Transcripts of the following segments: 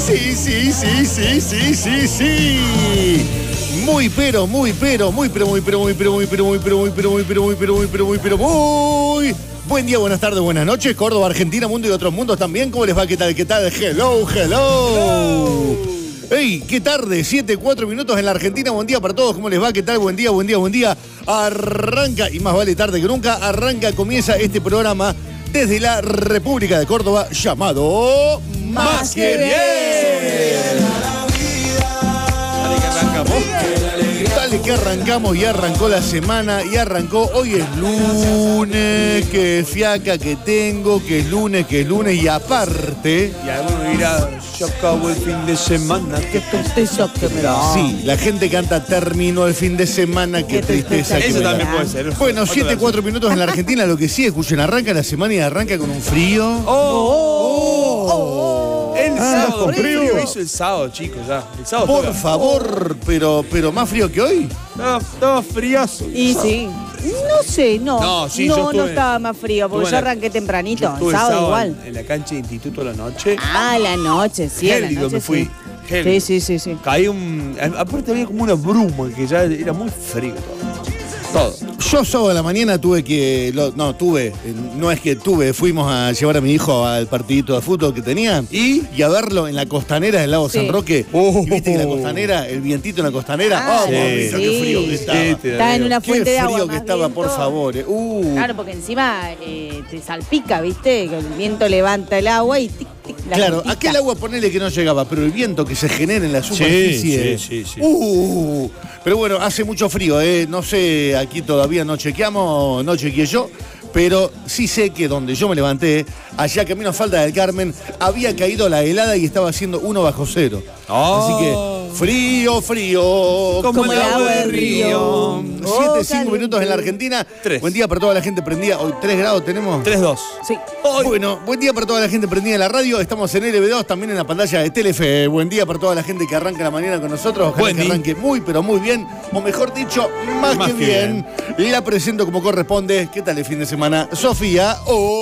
Sí. Muy buen día, buenas tardes, buenas noches, Córdoba, Argentina, mundo y otros mundos también. ¿Cómo les va? ¿Qué tal? Hello. Hey, qué tarde, 7:04 minutos en la Argentina. Buen día para todos, ¿cómo les va? ¿Qué tal? Buen día. Arranca, y más vale tarde que nunca, comienza este programa desde la República de Córdoba llamado Más que Bien. Dale que arrancamos y arrancó la semana y arrancó. Hoy es lunes, que fiaca que tengo, que es lunes y aparte. Y alguno dirá, ya acabó el fin de semana, qué tristeza que me da. Sí, la gente canta, terminó el fin de semana, qué tristeza que me da. Eso también puede ser. Bueno, 7:04 minutos en la Argentina, lo que sí, escuchen, arranca la semana y arranca con un frío. El sábado, frío hizo el sábado, chicos, ya. El sábado por favor, pero más frío que hoy. Estaba friazo. Y sí. No sé, no estaba más frío, porque yo arranqué tempranito. El sábado igual. En la cancha de instituto a la noche. Ah, la noche, sí. Gélido me fui. Sí. Caí aparte había como una bruma que ya era muy frío todo. Yo sábado de la mañana fuimos a llevar a mi hijo al partidito de fútbol que tenía y a verlo en la costanera del lago San Roque. Y viste que la costanera, el vientito en la costanera, qué frío que estaba. Estaba en una fuente de agua. Qué frío que estaba, por favor. Claro, porque encima te salpica, viste, que el viento levanta el agua y tic. Claro, aquel agua ponele que no llegaba, pero el viento que se genera en la superficie. Sí. Pero bueno, hace mucho frío, no sé, aquí todavía no chequeé yo, pero sí sé que donde yo me levanté, allá camino a Falda del Carmen, había caído la helada y estaba haciendo 1 bajo cero. Así que frío. Como el agua del río. 7:05 minutos en la Argentina. 3. Buen día para toda la gente prendida. Hoy 3 grados tenemos. 3-2. Sí. Bueno, buen día para toda la gente prendida en la radio. Estamos en LB2, también en la pantalla de Telefe. Buen día para toda la gente que arranca la mañana con nosotros. Ojalá que arranque muy, pero muy bien. O mejor dicho, más que bien. La presento como corresponde. ¿Qué tal el fin de semana? Sofía.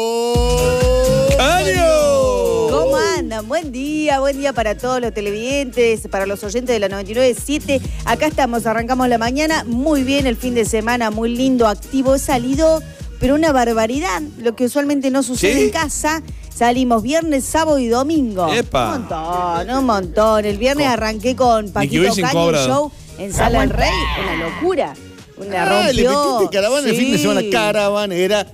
¿Cómo andan? Buen día para todos los televidentes, para los oyentes de la 99.7. Acá estamos, arrancamos la mañana. Muy bien, el fin de semana, muy lindo, activo. He salido, pero una barbaridad, lo que usualmente no sucede en casa. Salimos viernes, sábado y domingo. ¡Epa! Un montón. El viernes arranqué con Paquito Caño, el show en Sala del Rey. Una locura. Una rompió. Le metiste caravana el fin de semana. Caravanera.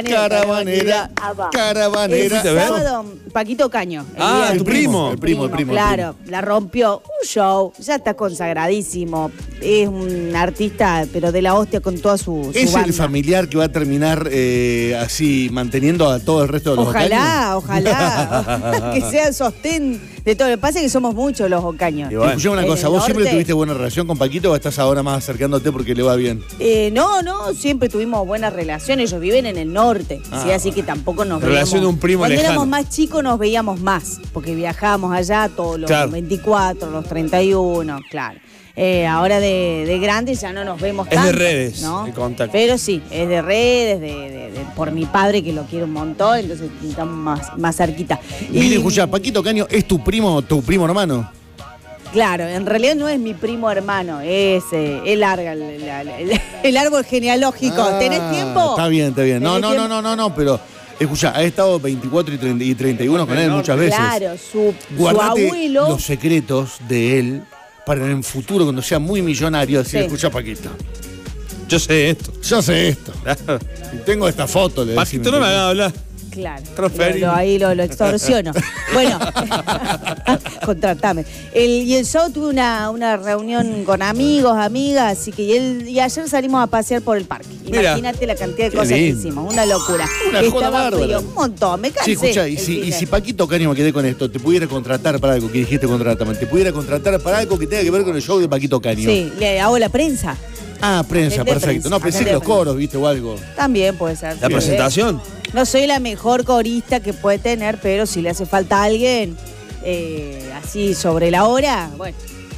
Sábado, Paquito Caño. El primo. Claro, la rompió. Un show. Ya está consagradísimo. Es un artista, pero de la hostia con toda su ¿Es banda. el familiar que va a terminar así, manteniendo a todo el resto de los ocaños? Ojalá. Que sea el sostén de todo. Lo que pasa es que somos muchos los ocaños. Escuchame una cosa, ¿vos siempre tuviste buena relación con Paquito o estás ahora más acercándote porque le va bien? No, siempre tuvimos buenas relaciones. Ellos viven en el norte, ¿sí? Así que tampoco nos veíamos. Relación de un primo Cuando lejano. éramos más chicos nos veíamos más, porque viajábamos allá todos los 24, los 31, claro. Ahora de grandes ya no nos vemos tanto. Es de redes, ¿no? el contacto. Pero sí, es de redes, por mi padre que lo quiero un montón, entonces estamos más cerquita. Mire, escuchá, Paquito Caño es tu primo hermano. Claro, en realidad no es mi primo hermano, es el árbol genealógico. ¿Tenés tiempo? Está bien. No, pero escuchá, ha estado 24 y 31 con él muchas veces. Claro, su abuelo. Los secretos de él para en el futuro, cuando sea muy millonario, decir, escuchá, Paquito. Yo sé esto. Y tengo esta foto. Paquito, no me hagas hablar. Claro, ahí lo extorsiono. Bueno, contratame. Y el sábado tuve una reunión con amigos, amigas, así que y ayer salimos a pasear por el parque. Imagínate la cantidad de cosas que hicimos, una locura. Una joda bárbara. Un montón, me cansé. Sí, escuchá, y si Paquito Caño, me quedé con esto, te pudiera contratar para algo, que dijiste contratame, te pudiera contratar para algo que tenga que ver con el show de Paquito Caño. Sí, le hago la prensa. Prensa, perfecto. No, pensé que los coros, viste, o algo. También puede ser. ¿La presentación? No soy la mejor corista que puede tener, pero si le hace falta a alguien así sobre la hora, bueno.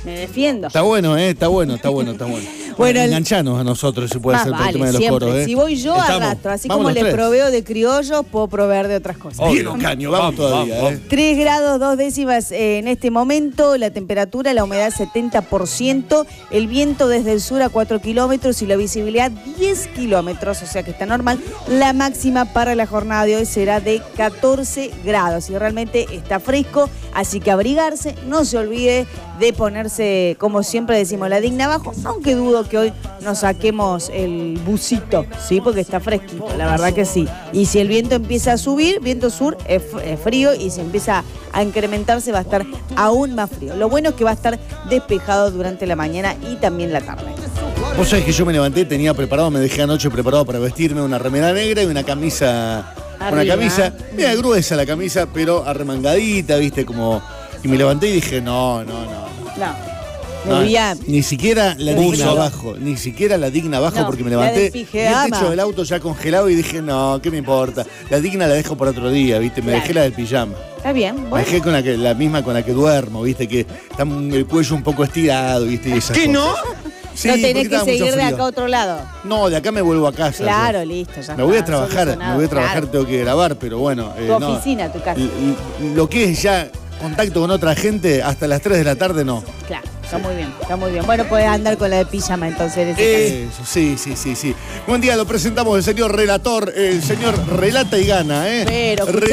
Me defiendo. Está bueno, está bueno. Bueno, enganchanos a nosotros, si puede más ser por el vale, tema de los siempre. coros. Si voy yo, Estamos. arrastro. Así Vamos como los les tres. proveo de criollos, puedo proveer de otras cosas. Bien, Ocaño, vamos todavía. 3 grados 2 décimas en este momento, la temperatura, la humedad 70%, el viento desde el sur a 4 kilómetros y la visibilidad 10 kilómetros, o sea que está normal. La máxima para la jornada de hoy será de 14 grados y realmente está fresco, así que abrigarse, no se olvide de ponerse, como siempre decimos, la digna abajo, aunque dudo que hoy nos saquemos el busito, ¿sí? Porque está fresquito, la verdad que sí. Y si el viento empieza a subir, viento sur es frío, y si empieza a incrementarse va a estar aún más frío. Lo bueno es que va a estar despejado durante la mañana y también la tarde. Vos sabés que yo me levanté, tenía preparado, me dejé anoche preparado para vestirme una remera negra y una camisa. Arriba. Una camisa, mira, gruesa la camisa, pero arremangadita, viste, como. Y me levanté y dije, no. Ni siquiera la digna abajo, No, porque me la levanté. del Y el pijama. techo del auto ya congelado y dije, no, ¿qué me importa? La digna la dejo para otro día, viste, me Claro. dejé la del pijama. Está bien, Me bueno. dejé con la misma con la que duermo, viste, que está el cuello un poco estirado, viste, y esas ¿Qué cosas. no? Sí, no porque tenés que estaba mucho seguir de frío. acá a otro lado. No, de acá me vuelvo a casa. Claro, ya. listo, ya Me voy a está trabajar, solucionado, claro. tengo que grabar, pero bueno. Tu oficina, tu casa. Lo que es ya contacto con otra gente hasta las 3 de la tarde, no. Claro, está muy bien, está muy bien. Bueno, podés andar con la de pijama entonces en ese caso. Eso, sí. Buen día, lo presentamos el señor relator, el señor relata y gana, ¿eh? Pero,